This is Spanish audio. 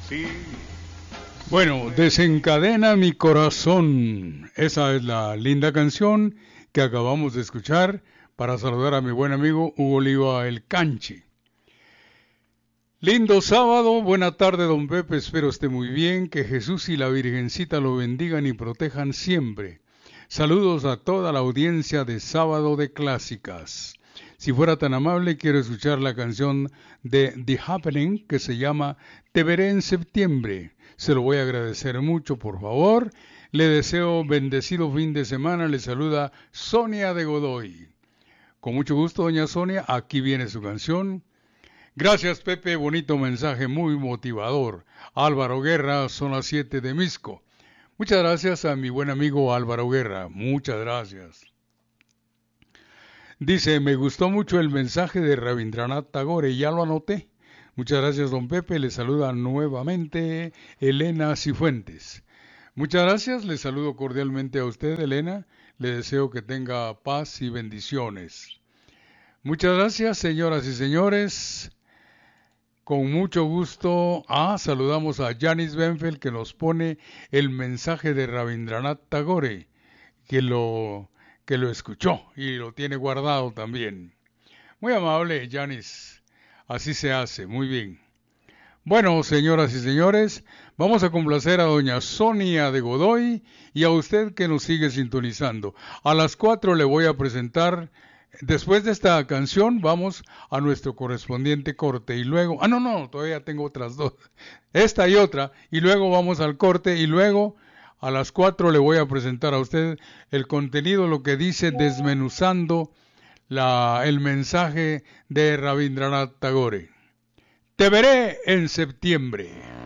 Sí. Bueno, desencadena mi corazón. Esa es la linda canción que acabamos de escuchar para saludar a mi buen amigo Hugo Oliva el Canchi. Lindo sábado, buena tarde don Pepe, espero esté muy bien, que Jesús y la Virgencita lo bendigan y protejan siempre. Saludos a toda la audiencia de Sábado de Clásicas. Si fuera tan amable, quiero escuchar la canción de The Happening que se llama Te veré en septiembre. Se lo voy a agradecer mucho, por favor. Le deseo bendecido fin de semana. Le saluda Sonia de Godoy. Con mucho gusto, doña Sonia, aquí viene su canción. Gracias, Pepe, bonito mensaje, muy motivador. Álvaro Guerra, zona 7 de Misco. Muchas gracias a mi buen amigo Álvaro Guerra, muchas gracias. Dice, me gustó mucho el mensaje de Rabindranath Tagore, ya lo anoté. Muchas gracias, don Pepe, le saluda nuevamente Elena Cifuentes. Muchas gracias, le saludo cordialmente a usted, Elena, le deseo que tenga paz y bendiciones. Muchas gracias, señoras y señores. Con mucho gusto, saludamos a Janis Benfeld que nos pone el mensaje de Rabindranath Tagore, que lo escuchó y lo tiene guardado también. Muy amable, Janis. Así se hace, muy bien. Bueno, señoras y señores, vamos a complacer a doña Sonia de Godoy y a usted que nos sigue sintonizando. A las 4 le voy a presentar. Después de esta canción vamos a nuestro correspondiente corte y luego... no, todavía tengo otras dos. Esta y otra. Y luego vamos al corte y luego a las 4 le voy a presentar a usted el contenido, lo que dice desmenuzando el mensaje de Rabindranath Tagore. Te veré en septiembre.